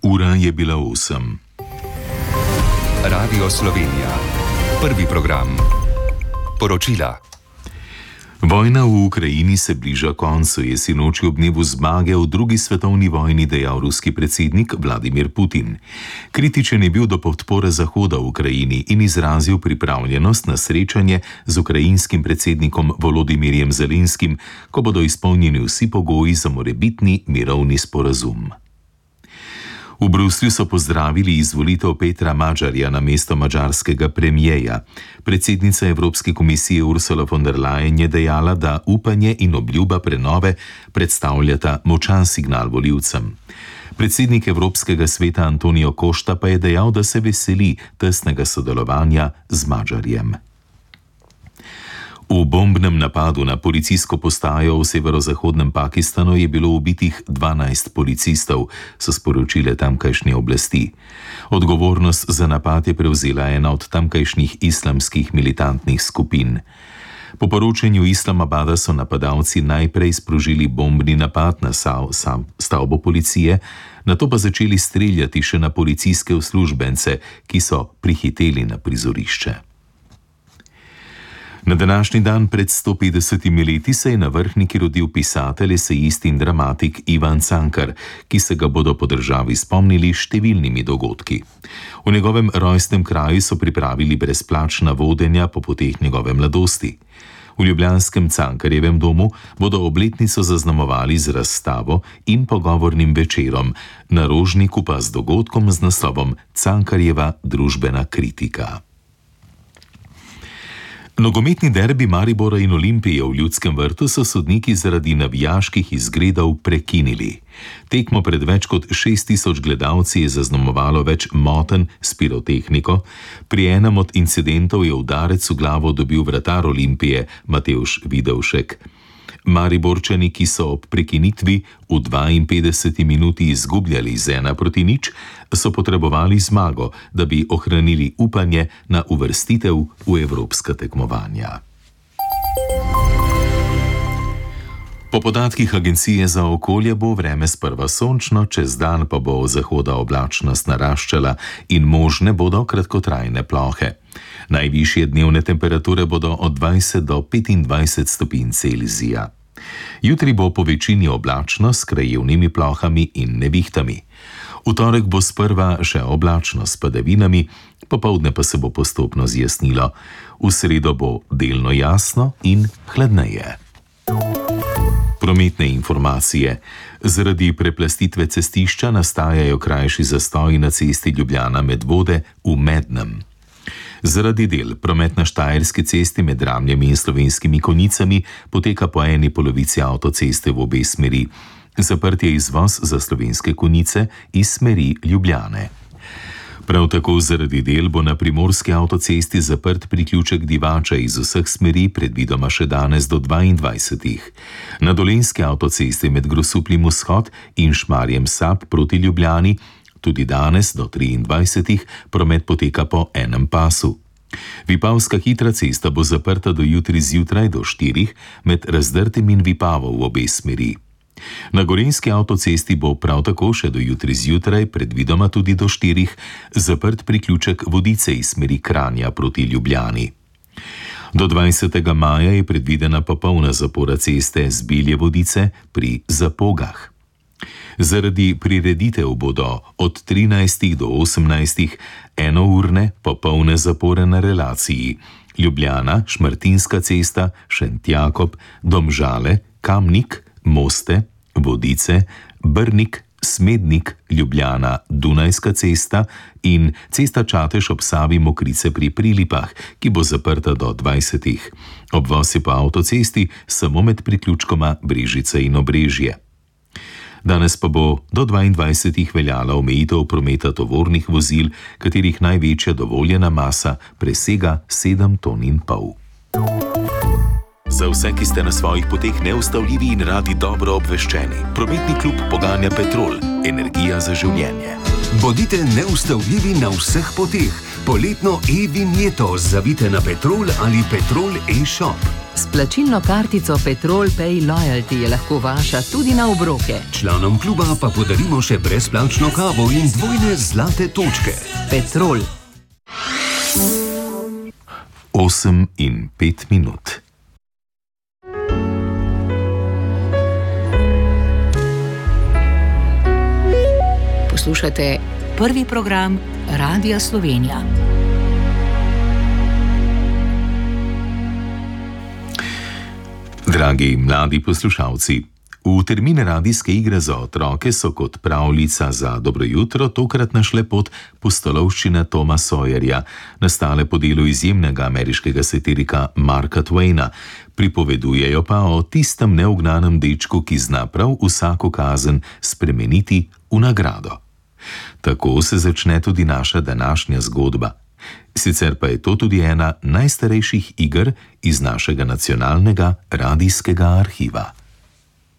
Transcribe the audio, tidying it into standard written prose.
Ura je bila 8. Radio Slovenija. Prvi program. Poročila. Vojna v Ukrajini se bliža koncu, je sinoči ob dnevu zmage v drugi svetovni vojni dejal ruski predsednik Vladimir Putin. Kritičen je bil do podpore Zahoda v Ukrajini in izrazil pripravljenost na srečanje z ukrajinskim predsednikom Volodimirjem Zelenskim, ko bodo izpolnjeni vsi pogoji za morebitni mirovni sporazum. V Bruslju so pozdravili izvolitev Petra Magyarja na mesto madžarskega premijeja. Predsednica Evropske komisije Ursula von der Leyen je dejala, da upanje in obljuba prenove predstavljata močan signal volivcem. Predsednik Evropskega sveta Antonio Costa pa je dejal, da se veseli tesnega sodelovanja z Magyarjem. V bombnem napadu na policijsko postajo v severozahodnem Pakistanu je bilo ubitih 12 policistov, so sporočile tamkajšnje oblasti. Odgovornost za napad je prevzela ena od tamkajšnjih islamskih militantnih skupin. Po poročanju Islamabada so napadalci najprej sprožili bombni napad na stavbo policije, nato pa začeli streljati še na policijske uslužbence, ki so prihiteli na prizorišče. Na današnji dan pred 150 leti se je na Vrhniki rodil pisatelj, esejist in dramatik Ivan Cankar, ki se ga bodo po državi spomnili številnimi dogodki. V njegovem rojstnem kraju so pripravili brezplačna vodenja po poteh njegove mladosti. V ljubljanskem Cankarjevem domu bodo obletnico zaznamovali z razstavo in pogovornim večerom, na Rožniku pa z dogodkom z naslovom Cankarjeva družbena kritika. Nogometni derbi Maribora in Olimpije v Ljudskem vrtu so sodniki zaradi navijaških izgredov prekinili. Tekmo pred več kot 6000 gledalci je zaznamovalo več motenj s pirotehniko. Pri enem od incidentov je udarec v glavo dobil vratar Olimpije Matevž Vidovšek. Mariborčani, ki so ob prekinitvi v 52 minuti izgubljali z 1-0, so potrebovali zmago, da bi ohranili upanje na uvrstitev v evropska tekmovanja. Po podatkih Agencije za okolje bo vreme sprva sončno, čez dan pa bo od zahoda oblačnost naraščala in možne bodo kratkotrajne plohe. Najvišje dnevne temperature bodo od 20 do 25 stopinj Celzija. Jutri bo po večini oblačno s krajevnimi plohami in nevihtami. V torek bo sprva še oblačno s padavinami, popoldne pa se bo postopno zjasnilo. V sredo bo delno jasno in hladneje. Prometne informacije. Zaradi preplastitve cestišča nastajajo krajši zastoji na cesti Ljubljana-Medvode v Mednem. Zaradi del promet na Štajerski cesti med Ramljami in Slovenskimi Konjicami poteka po eni polovici avtoceste v obe smeri. Zaprt je izvoz za Slovenske Konjice iz smeri Ljubljane. Prav tako zaradi del bo na Primorski avtocesti zaprt priključek Divača iz vseh smeri, predvidoma še danes do 22. Na Dolenjski avtocesti med Grosupljem vzhod in Šmarjem Sap proti Ljubljani tudi danes do 23. promet poteka po enem pasu. Vipavska hitra cesta bo zaprta do jutri zjutraj do 4 med Razdrtem in Vipavo v obe smeri. Na Gorenjski avtocesti bo prav tako še do jutri zjutraj, predvidoma tudi do 4, zaprt priključek Vodice iz smeri Kranja proti Ljubljani. Do 20. maja je predvidena popolna zapora ceste z Bilje Vodice pri Zapogah. Zaradi prireditev bodo od 13. do 18. enourne popolne zapore na relaciji Ljubljana, Šmartinska cesta, Šentjakob, Domžale, Kamnik, Moste, Vodice, Brnik, Smednik, Ljubljana, Dunajska cesta in cesta Čatež ob Savi Mokrice pri Prilipah, ki bo zaprta do 20. Obvoz je po avtocesti samo med priključkoma Brežice in Obrežje. Danes pa bo do 22. veljala omejitev prometa tovornih vozil, katerih največja dovoljena masa presega 7,5 ton. Za vse, ki ste na svojih poteh neustavljivi in radi dobro obveščeni, prometni klub poganja Petrol, energija za življenje. Bodite neustavljivi na vseh poteh. Poletno e-vinjeto zavite na Petrol ali Petrol e-shop. S plačilno kartico Petrol Pay Loyalty je lahko vaša tudi na obroke. Članom kluba pa podarimo še brezplačno kavo in dvojne zlate točke. Petrol. 8:05. Poslušate prvi program Radia Slovenija. Dragi mladi poslušalci, v termine radijske igre za otroke so kot pravljica za dobro jutro tokrat našle pot pustolovščine Toma Sawyerja, nastale po delu izjemnega ameriškega satirika Marka Twaina, pripovedujejo pa o tistem neugnanem dečku, ki zna prav vsako kazen spremeniti v nagrado. Tako se začne tudi naša današnja zgodba. Sicer pa je to tudi ena najstarejših iger iz našega nacionalnega radijskega arhiva.